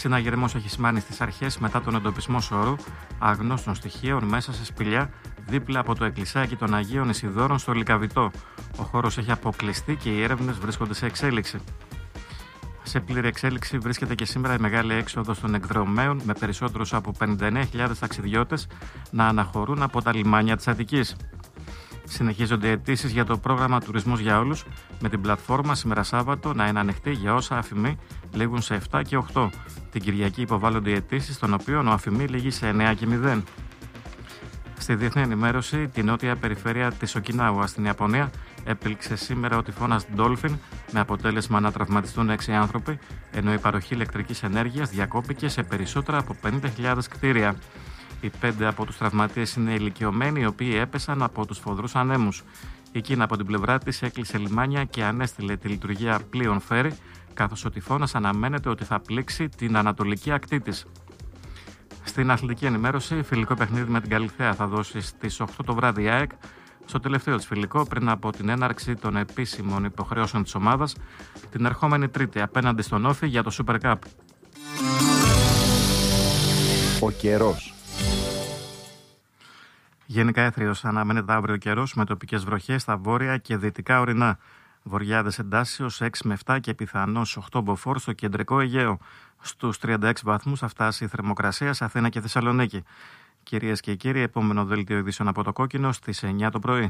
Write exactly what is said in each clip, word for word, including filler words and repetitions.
Συναγερμός έχει σημάνει στις αρχές μετά τον εντοπισμό σώρου αγνώστων στοιχείων μέσα σε σπηλιά δίπλα από το εκκλησάκι των Αγίων Ισιδώρων στο Λυκαβητό. Ο χώρος έχει αποκλειστεί και οι έρευνες βρίσκονται σε εξέλιξη. Σε πλήρη εξέλιξη βρίσκεται και σήμερα η μεγάλη έξοδος των εκδρομέων, με περισσότερους από πενήντα εννέα χιλιάδες ταξιδιώτες να αναχωρούν από τα λιμάνια της Αττικής. Συνεχίζονται οι αιτήσεις για το πρόγραμμα Τουρισμός για Όλους, με την πλατφόρμα σήμερα Σάββατο να είναι ανοιχτή για όσα αφημί λήγουν σε επτά και οκτώ. Την Κυριακή υποβάλλονται οι αιτήσεις, των οποίων ο αφημί λήγει σε εννέα και μηδέν. Στη διεθνή ενημέρωση, τη νότια περιφέρεια της Οκινάουα στην Ιαπωνία έπληξε σήμερα ο τυφώνας Dolphin, με αποτέλεσμα να τραυματιστούν έξι άνθρωποι, ενώ η παροχή ηλεκτρικής ενέργειας διακόπηκε σε περισσότερα από πενήντα χιλιάδες κτίρια. Οι πέντε από τους τραυματίες είναι ηλικιωμένοι, οι οποίοι έπεσαν από τους σφοδρούς ανέμους. Η Κίνα από την πλευρά της έκλεισε λιμάνια και ανέστηλε τη λειτουργία πλοίων φέρι, καθώς ο τυφώνας αναμένεται ότι θα πλήξει την ανατολική ακτή της. Στην αθλητική ενημέρωση, φιλικό παιχνίδι με την Καλιθέα θα δώσει στις οκτώ το βράδυ η ΑΕΚ, στο τελευταίο της φιλικό πριν από την έναρξη των επίσημων υποχρεώσεων της ομάδας την ερχόμενη Τρίτη απέναντι στον Όφη για το Super Cup. Ο καιρός. Γενικά έθριος αναμένεται αύριο καιρός, με τοπικές βροχές στα βόρεια και δυτικά ορεινά. Βορειάδες εντάσσεως έξι με επτά και πιθανώς οκτώ μποφόρ στο κεντρικό Αιγαίο. Στους τριάντα έξι βαθμούς θα φτάσει η θερμοκρασία σε Αθήνα και Θεσσαλονίκη. Κυρίες και κύριοι, επόμενο δελτίο ειδήσεων από το Κόκκινο στις εννιά το πρωί.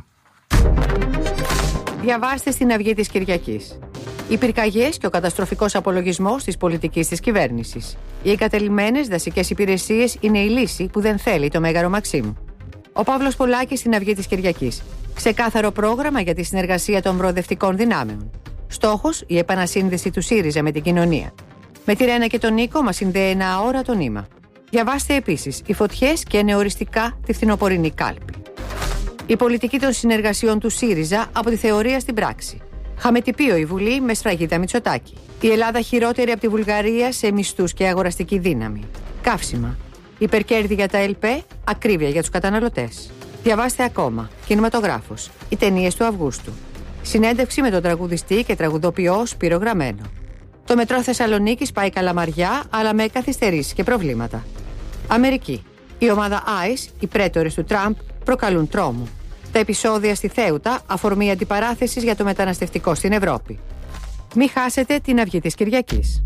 Διαβάστε στην Αυγή της Κυριακής. Οι πυρκαγιές και ο καταστροφικός απολογισμός της πολιτικής της κυβέρνησης. Οι εγκατελειμμένες δασικές υπηρεσίες είναι η λύση που δεν θέλει το Μέγαρο Μαξίμου. Ο Παύλος Πολάκης στην Αυγή της Κυριακής. Ξεκάθαρο πρόγραμμα για τη συνεργασία των προοδευτικών δυνάμεων. Στόχος, η επανασύνδεση του ΣΥΡΙΖΑ με την κοινωνία. Με τη Ρένα και τον Νίκο μας συνδέει ένα αόρατο νήμα. Διαβάστε επίσης οι φωτιές και νεοοριστικά τη φθινοπορεινή κάλπη. Η πολιτική των συνεργασιών του ΣΥΡΙΖΑ από τη θεωρία στην πράξη. Χαμετυπίο η Βουλή με σφραγίδα Μητσοτάκη. Η Ελλάδα χειρότερη από τη Βουλγαρία σε μισθούς και αγοραστική δύναμη. Καύσιμα. Υπερκέρδη για τα ΕΛΠΕ, ακρίβεια για τους καταναλωτές. Διαβάστε ακόμα. Κινηματογράφος. Οι ταινίες του Αυγούστου. Συνέντευξη με τον τραγουδιστή και τραγουδοποιό Σπύρο Γραμμένο. Το μετρό Θεσσαλονίκης πάει καλαμαριά, αλλά με καθυστερήσεις και προβλήματα. Αμερική. Η ομάδα άις, οι πρέτορες του Τραμπ, προκαλούν τρόμο. Τα επεισόδια στη Θέουτα, αφορμή αντιπαράθεσης για το μεταναστευτικό στην Ευρώπη. Μη χάσετε την Αυγή της Κυριακής.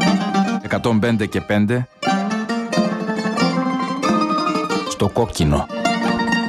εκατόν πέντε και πέντε στο Κόκκινο.